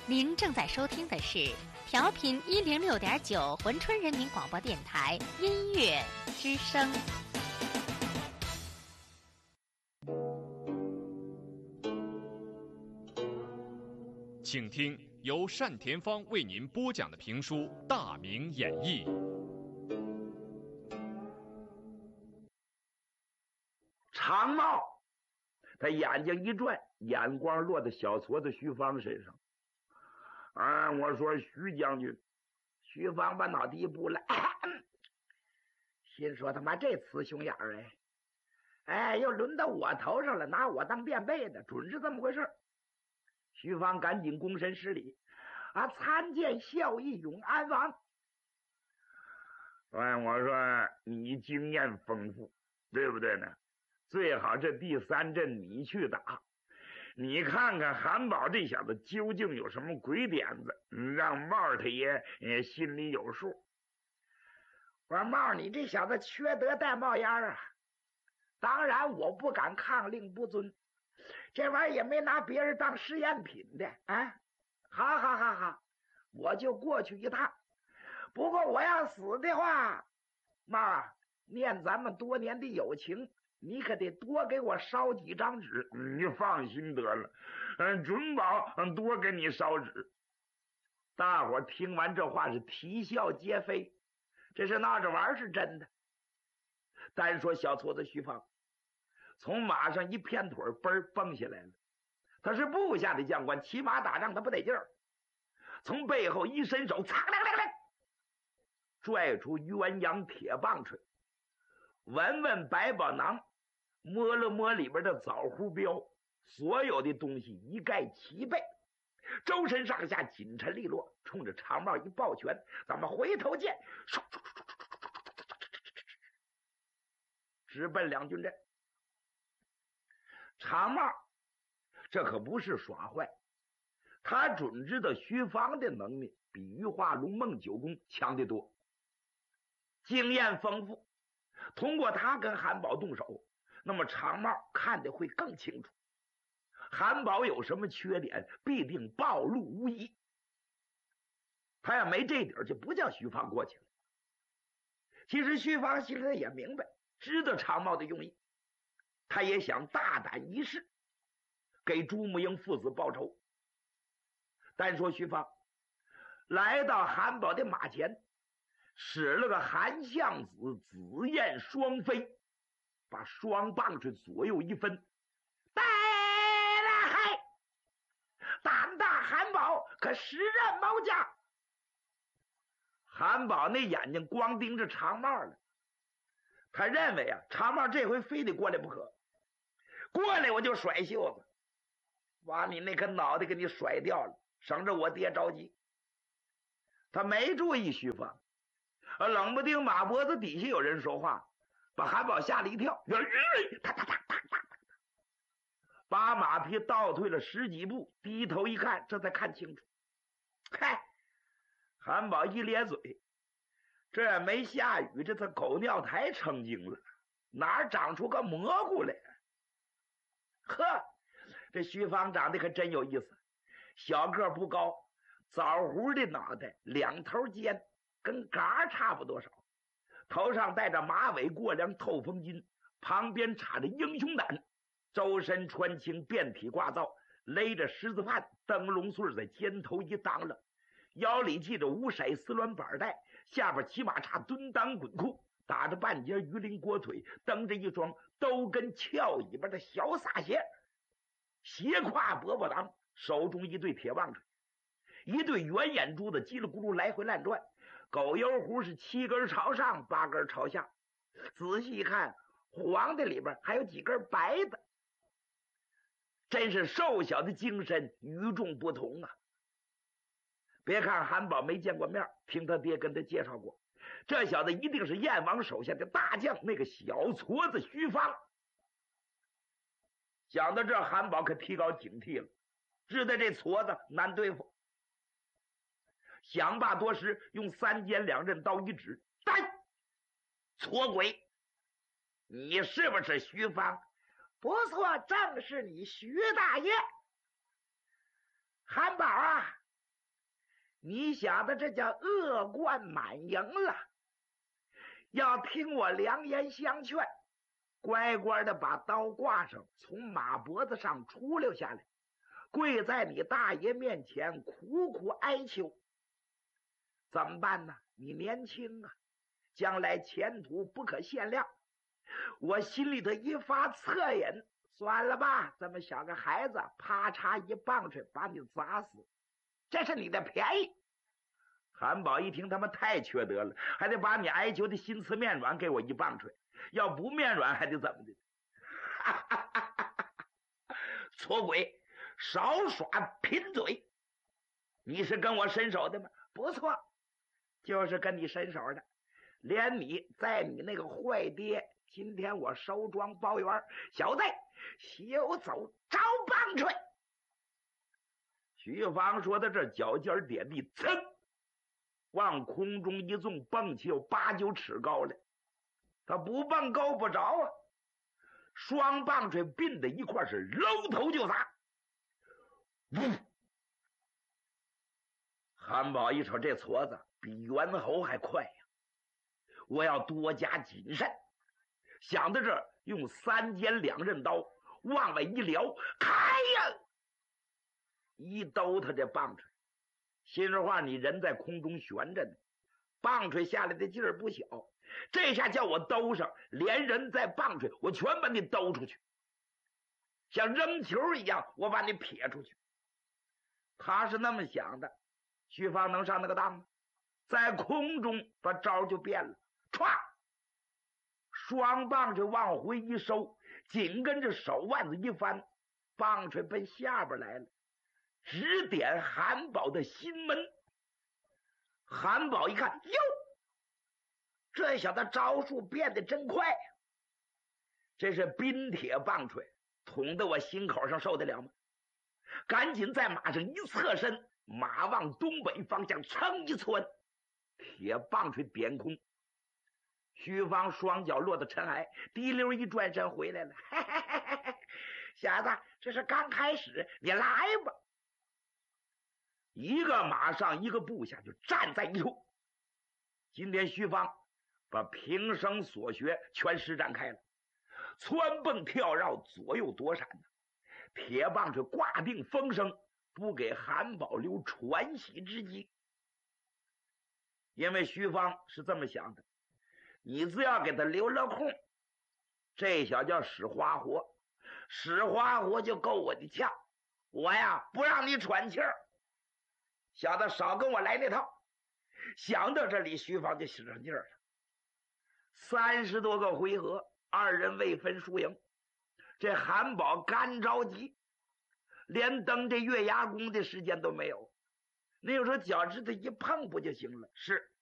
您正在收听的是调频106.9珲春人民广播电台音乐之声。 请听由单田芳为您播讲的评书《大明演义》。 长帽，他眼睛一转，眼光落在小矬子徐芳身上。我说徐将军，徐芳把脑袋一步了，心说他妈这雌雄眼儿又轮到我头上了，拿我当垫背的，准是这么回事。徐芳赶紧躬身施礼，参见孝义永安王。我说你经验丰富，对不对呢？最好这第3阵你去打，你看看韩宝这小子究竟有什么鬼点子，让帽他爷心里有数。我说帽，你这小子缺德带冒烟啊！当然我不敢抗令不遵，这玩意儿也没拿别人当实验品的好，我就过去一趟。不过我要死的话，帽念咱们多年的友情，你可得多给我烧几张纸。你放心得了，准保多给你烧纸。大伙听完这话是啼笑皆非，这是闹着玩是真的。单说小矬子徐芳从马上一片腿嘣蹦下来了，他是部下的将官，骑马打仗他不得劲儿，从背后一伸手，擦亮亮亮，拽出鸳鸯铁棒槌，闻闻百宝囊，摸了摸里边的枣核镖，所有的东西一概齐备，周身上下紧沉利落，冲着长帽一抱拳，咱们回头见，直奔两军阵。长帽这可不是耍坏，他准知道徐芳的能力比于化龙孟九公强得多，经验丰富，通过他跟韩宝动手，那么长帽看得会更清楚，韩宝有什么缺点必定暴露无遗。他要没这点就不叫徐芳过去了。其实徐芳心里也明白，知道长帽的用意，他也想大胆一试，给朱木英父子报仇。单说徐芳来到韩宝的马前，使了个韩相子紫焰双飞，把双棒是左右一分，带了嘿，胆大韩宝可实认毛家。韩宝那眼睛光盯着长帽了，他认为长帽这回非得过来不可，过来我就甩袖子，把你那颗脑袋给你甩掉了，省着我爹着急。他没注意徐芳，冷不丁马脖子底下有人说话，把韩宝吓了一跳，把马匹倒退了10几步，低头一看，这才看清楚。嗨，韩宝一咧嘴，这没下雨，这他狗尿台成精了，哪长出个蘑菇来？呵，这徐芳长得可真有意思，小个不高，枣核的脑袋，两头尖，跟嘎差不多少，头上戴着马尾过梁透风巾，旁边插着英雄胆，周身穿青，遍体挂皂，勒着狮子幡，灯笼穗在肩头一当了，腰里系着五色丝鸾板带，下边骑马插蹲裆滚裤，打着半截鱼鳞锅腿，蹬着一双兜跟翘尾巴的小撒鞋，斜挎饽饽囊，手中一对铁棒槌，一对圆眼珠子叽里咕噜来回乱转，狗油壶是7根朝上8根朝下，仔细一看，黄的里边还有几根白的，真是瘦小的精神与众不同啊。别看韩宝没见过面，听他爹跟他介绍过，这小子一定是燕王手下的大将，那个小矬子徐芳。想到这，韩宝可提高警惕了，知道这矬子难对付，想罢多时，用3尖2刃刀一指，呆，矬鬼，你是不是徐芳？ 不错，正是你徐大爷。韩宝啊， 你想的这叫恶贯满盈了。要听我良言相劝，乖乖的把刀挂上，从马脖子上出溜下来，跪在你大爷面前苦苦哀求。怎么办呢？你年轻啊，将来前途不可限量。我心里头一发恻隐，算了吧，这么小个孩子，啪嚓一棒槌把你砸死，这是你的便宜。韩宝一听，他们太缺德了，还得把你哀求的心慈面软给我一棒槌，要不面软还得怎么的？错鬼，少耍贫嘴！你是跟我伸手的吗？不错，就是跟你伸手的。连你在你那个坏爹，今天我收庄包圆，小子休走招棒槌！徐芳说到这，脚尖点地，噌，往空中一纵，蹦起有8、9尺高来。他不蹦够不着啊，双棒槌并在一块，是搂头就砸。韩宝一瞅，这矬子比猿猴还快呀！我要多加谨慎。想到这儿，用3尖2刃刀往外一撩，开呀！一兜他这棒槌，心里话，你人在空中悬着呢，棒槌下来的劲儿不小，这下叫我兜上，连人带棒槌我全把你兜出去，像扔球一样，我把你撇出去。他是那么想的，徐芳能上那个当吗？在空中把招就变了，歘，双棒槌往回一收，紧跟着手腕子一翻，棒槌奔下边来了，指点韩宝的心门。韩宝一看，哟，这小子招数变得真快呀！这是冰铁棒槌，捅得我心口上受得了吗？赶紧在马上一侧身，马往东北方向噌一窜，铁棒槌点空。徐芳双脚落到尘埃，滴溜一转身回来了。嘿嘿嘿嘿嘿，小子，这是刚开始，你来吧。一个马上一个部下就站在一处。今天徐芳把平生所学全施展开了，蹿蹦跳绕，左右躲闪的，铁棒槌挂定风声，不给韩宝留喘息之机。因为徐芳是这么想的，你只要给他留了空，这小叫使花活，使花活就够我的呛，我呀不让你喘气儿，小子少跟我来那套。想到这里，徐芳就使上劲儿了。30多个回合，二人未分输赢，这韩宝干着急，连登这月牙宫的时间都没有。那有时候脚趾头一碰不就行了？是